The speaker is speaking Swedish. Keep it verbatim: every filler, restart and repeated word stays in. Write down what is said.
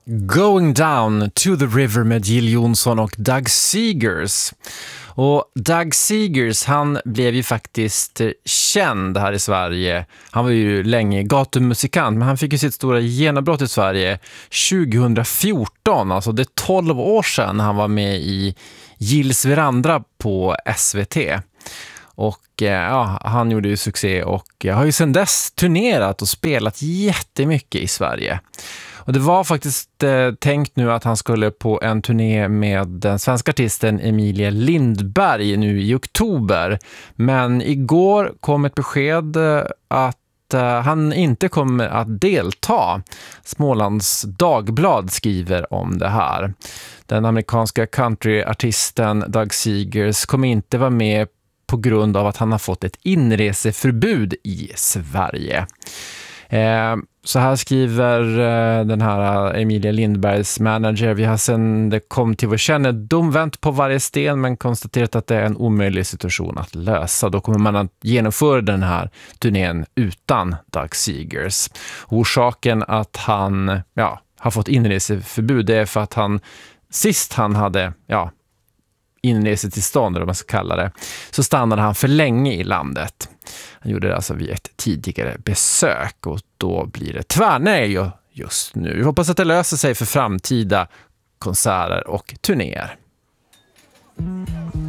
Going Down to the River med Jill Johnson och Doug Seegers. Och Doug Seegers, han blev ju faktiskt känd här i Sverige. Han var ju länge gatumusikant, men han fick ju sitt stora genombrott i Sverige tjugohundrafjorton. Alltså det är tolv år sedan han var med i Gills Verandra på S V T. Och ja, han gjorde ju succé och har ju sedan dess turnerat och spelat jättemycket i Sverige. Och det var faktiskt eh, tänkt nu att han skulle på en turné med den svenska artisten Emilia Lindberg nu i oktober. Men igår kom ett besked eh, att eh, han inte kommer att delta. Smålands Dagblad skriver om det här. Den amerikanska countryartisten Doug Seegers kommer inte vara med på grund av att han har fått ett inreseförbud i Sverige. Eh, så här skriver eh, den här Emilia Lindbergs manager: vi har sedan det kom till vår kännedom vänt på varje sten men konstaterat att det är en omöjlig situation att lösa. Då kommer man att genomföra den här turnén utan Doug Seegers. Orsaken att han ja, har fått inreseförbud är för att han sist han hade ja, inresetillstånd, eller vad man ska kalla det, så stannade han för länge i landet. Han gjorde det alltså vid ett tidigare besök och då blir det tvärnej just nu. Vi hoppas att det löser sig för framtida konserter och turnéer.